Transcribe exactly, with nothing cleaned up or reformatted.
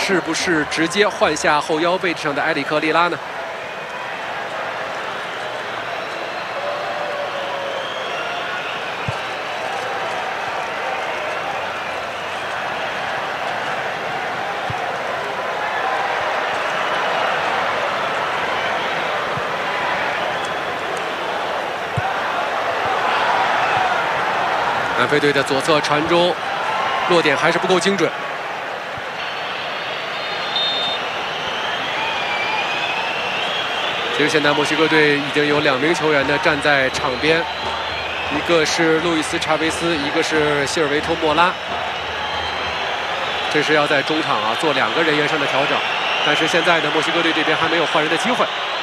是不是直接换下后腰位置上的埃里克·利拉呢？南非队的左侧传中，落点还是不够精准。其实现在墨西哥队已经有两名球员呢站在场边，一个是路易斯·查维斯，一个是希尔维托·莫拉。这是要在中场啊做两个人员上的调整，但是现在呢，墨西哥队这边还没有换人的机会。